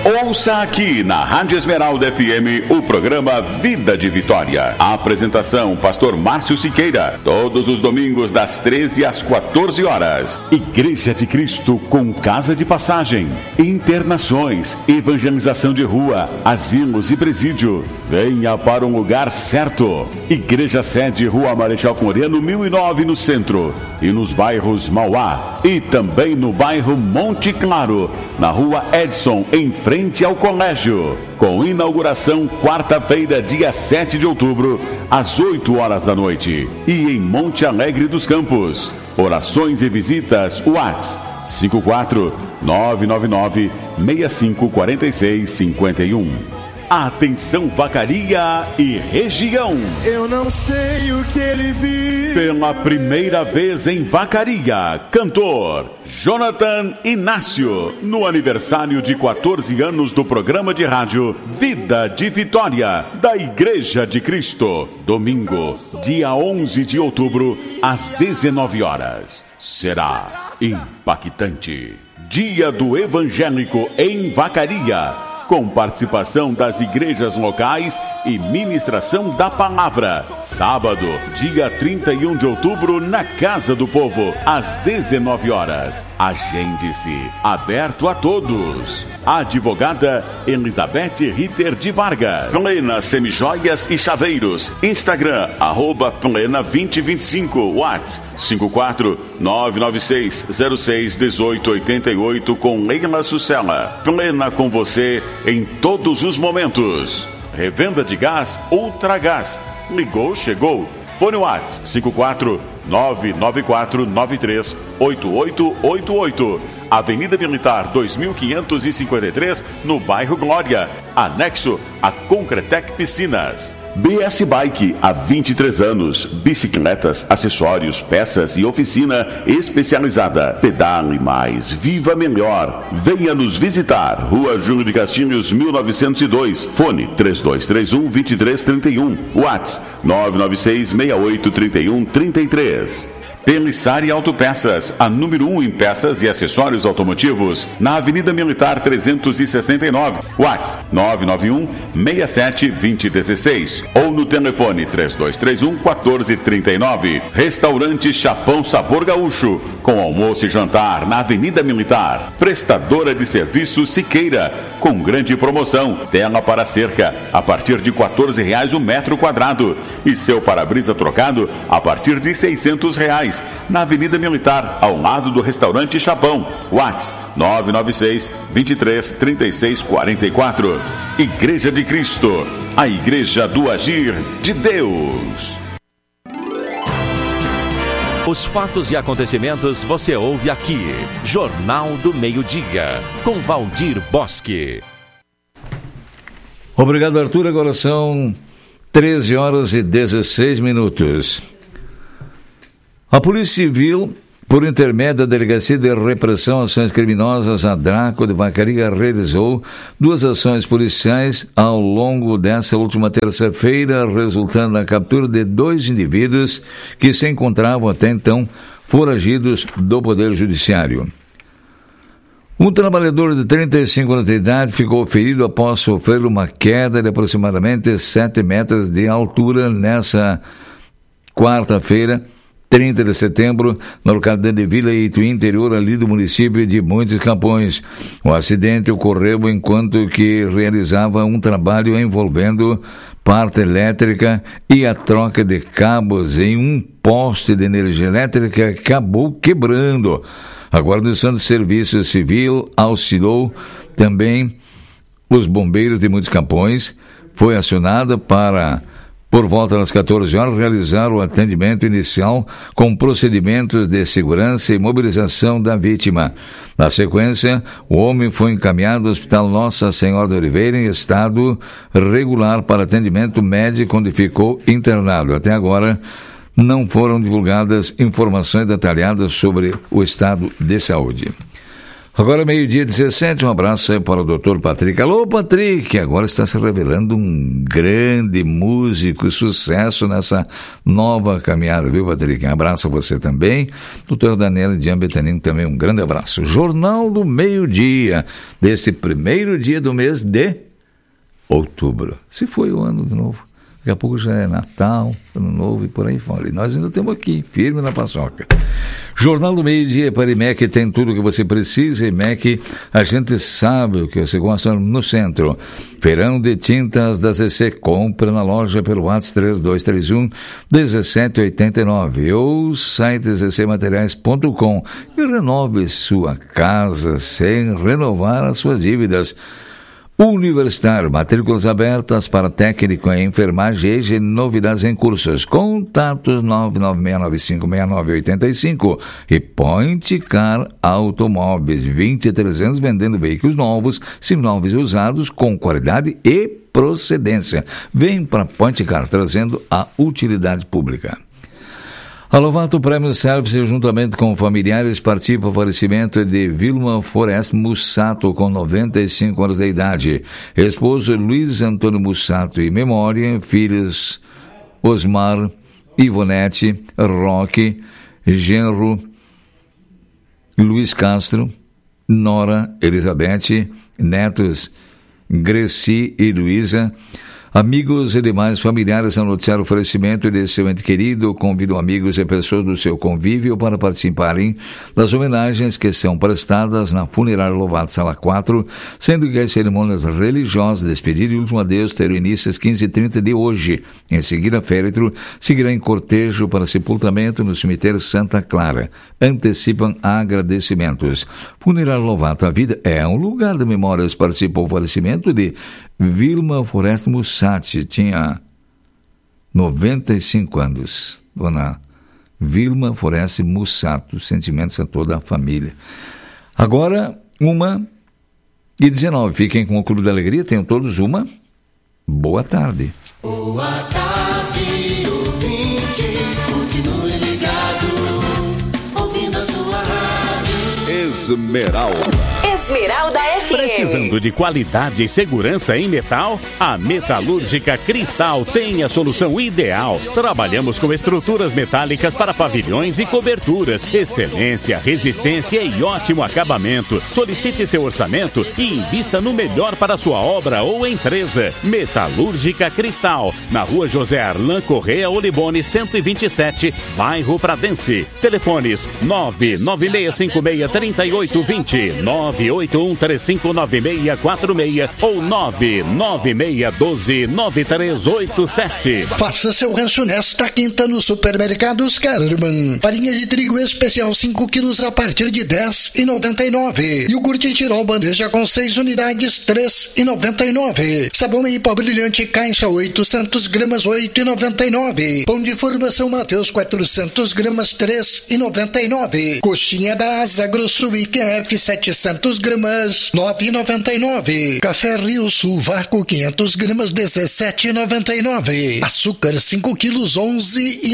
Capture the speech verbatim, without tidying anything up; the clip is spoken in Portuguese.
Ouça aqui na Rádio Esmeralda F M o programa Vida de Vitória. A apresentação, pastor Márcio Siqueira, todos os domingos das treze às quatorze horas. Igreja de Cristo com casa de passagem, internações, evangelização de rua, asilos e presídio. Venha para um lugar certo. Igreja sede, Rua Marechal Floriano, mil e nove, no centro, e nos bairros Mauá, e também no bairro Monte Claro, na Rua Edson, em frente ao colégio, com inauguração quarta-feira, dia sete de outubro, às oito horas da noite, e em Monte Alegre dos Campos. Orações e visitas, WhatsApp cinco quatro nove nove nove, seis cinco quatro seis cinco um. Atenção, Vacaria e região. Eu não sei o que ele viu. Pela primeira vez em Vacaria, cantor Jonathan Inácio, no aniversário de quatorze anos do programa de rádio Vida de Vitória, da Igreja de Cristo. Domingo, dia onze de outubro, às dezenove horas. Será impactante. Dia do Evangélico em Vacaria, com participação das igrejas locais e ministração da palavra. Sábado, dia trinta e um de outubro, na Casa do Povo, às dezenove horas. Agende-se, aberto a todos. Advogada Elizabeth Ritter de Vargas. Plena Semijoias e Chaveiros. Instagram, arroba Plena vinte e vinte e cinco. WhatsApp cinco quatro nove nove seis zero seis um oito oito oito, com Leila Sucela. Plena com você em todos os momentos. Revenda de gás Ultragás. Ligou, chegou. Fone WhatsApp cinco quatro nove nove quatro nove três oito oito oito oito. Avenida Militar dois mil quinhentos e cinquenta e três, no bairro Glória, anexo a Concretec Piscinas. B S Bike, há vinte e três anos. Bicicletas, acessórios, peças e oficina especializada. Pedale mais, viva melhor. Venha nos visitar. Rua Júlio de Castilhos, mil novecentos e dois. Fone três dois três um, dois três três um. WhatsApp nove nove seis seis oito três um três três. Pelissari Autopeças, a número um em peças e acessórios automotivos, na Avenida Militar trezentos e sessenta e nove, WhatsApp nove nove um seis sete dois um seis, ou no telefone três dois três um, um quatro três nove. Restaurante Chapão Sabor Gaúcho, com almoço e jantar na Avenida Militar. Prestadora de serviço Siqueira, com grande promoção, tela para cerca, a partir de quatorze reais o metro quadrado, e seu para-brisa trocado a partir de seiscentos reais. Na Avenida Militar, ao lado do restaurante Chapão. WhatsApp nove nove seis dois três três seis quatro quatro. Igreja de Cristo, a igreja do agir de Deus. Os fatos e acontecimentos você ouve aqui. Jornal do Meio-Dia, com Valdir Bosque. Obrigado, Arthur. Agora são treze horas e dezesseis minutos. A Polícia Civil, por intermédio da Delegacia de Repressão às Ações Criminosas, a DRACO de Vacaria, realizou duas ações policiais ao longo dessa última terça-feira, resultando na captura de dois indivíduos que se encontravam até então foragidos do Poder Judiciário. Um trabalhador de trinta e cinco anos de idade ficou ferido após sofrer uma queda de aproximadamente sete metros de altura nessa quarta-feira, trinta de setembro, na localidade de Vila Ituí, interior ali do município de Montes Capões. O acidente ocorreu enquanto que realizava um trabalho envolvendo parte elétrica e a troca de cabos em um poste de energia elétrica que acabou quebrando. A Guarnição de Serviço Civil auxiliou também os bombeiros de Montes Capões, foi acionada para, por volta das quatorze horas, realizar o atendimento inicial com procedimentos de segurança e mobilização da vítima. Na sequência, o homem foi encaminhado ao Hospital Nossa Senhora de Oliveira em estado regular para atendimento médico, onde ficou internado. Até agora, não foram divulgadas informações detalhadas sobre o estado de saúde. Agora meio-dia dezessete, um abraço aí para o doutor Patrick. Alô, Patrick, agora está se revelando um grande músico, sucesso nessa nova caminhada, viu, Patrick? Um abraço a você também. Doutor Daniela de Ambetanino também, um grande abraço. Jornal do Meio-Dia, desse primeiro dia do mês de outubro. Se foi o ano de novo. Daqui a pouco já é Natal, Ano Novo e por aí fora. E nós ainda estamos aqui, firme na paçoca. Jornal do Meio-Dia para I M E C, tem tudo o que você precisa. I M E C, a gente sabe o que você gosta no centro. Feirão de tintas da Z C, compra na loja pelo WhatsApp três dois três um, um sete oito nove ou site z c materiais ponto com e renove sua casa sem renovar as suas dívidas. Universitário, matrículas abertas para técnico em enfermagem e novidades em cursos. Contatos nove nove seis nove cinco seis nove oito cinco e Point Car Automóveis, vinte e três anos vendendo veículos novos, seminovos e usados com qualidade e procedência. Vem para Point Car, trazendo a utilidade pública. A Lovato Prêmio Service, juntamente com familiares, participa do falecimento de Vilma Forest Mussato, com noventa e cinco anos de idade. Esposo Luiz Antônio Mussato e memória, filhos Osmar, Ivonete, Roque, genro Luiz Castro, nora Elizabeth, netos Greci e Luísa. Amigos e demais familiares a noticiar o falecimento de seu ente querido. Convido amigos e pessoas do seu convívio para participarem das homenagens que são prestadas na Funerária Lovato Sala quatro, sendo que as cerimônias religiosas, despedida e último adeus terão início às quinze e trinta de hoje. Em seguida, féretro seguirá em cortejo para sepultamento no cemitério Santa Clara. Antecipam agradecimentos. Funerária Lovato, a vida é um lugar de memórias. Participou o falecimento de Vilma Forest Mussati, tinha noventa e cinco anos. Dona Vilma Forest Mussato, sentimentos a toda a família. Agora, uma e dezenove. Fiquem com o Clube da Alegria, tenham todos uma boa tarde. Boa tarde, ouvinte, continue ligado, ouvindo a sua rádio. Esmeralda. Esmeralda F M. Precisando de qualidade e segurança em metal? A Metalúrgica Cristal tem a solução ideal. Trabalhamos com estruturas metálicas para pavilhões e coberturas. Excelência, resistência e ótimo acabamento. Solicite seu orçamento e invista no melhor para sua obra ou empresa. Metalúrgica Cristal, na rua José Arlan Correia Olibone cento e vinte e sete, bairro Pradense. Telefones nove nove seis cinco seis três oito dois zero, nove oito um três cinco nove seis quatro seis ou nove nove seis um dois nove três oito sete. Faça seu rancho nesta quinta no Supermercados Kerman. Farinha de trigo especial cinco quilos a partir de dez reais e noventa e nove centavos. Iogurte Tirol bandeja com seis unidades, três reais e noventa e nove centavos. Sabão em pó brilhante caixa oitocentos gramas, oito reais e noventa e nove centavos. Pão de formação Mateus quatrocentos gramas, três reais e noventa e nove centavos. Coxinha da Asa Grosso I Q F setecentos gramas, nove reais e noventa e nove centavos. Café Rio Sul Vácuo quinhentos gramas, dezessete reais e noventa e nove centavos. Açúcar cinco quilos, onze reais e